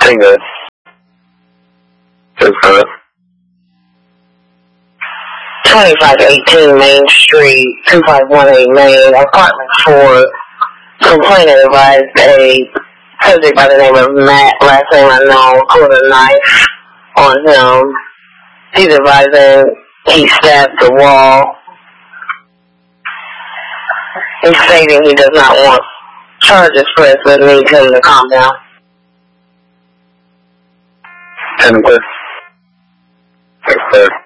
Pretty good. Good for it. 2518 Main Street, 2518 Main, apartment 4. Complainant advised a subject by the name of Matt, last name unknown, pulled a knife on him. He's advising he stabbed the wall. He's stating he does not want charges pressed, but needs him to calm down. 10 clear. 6 clear.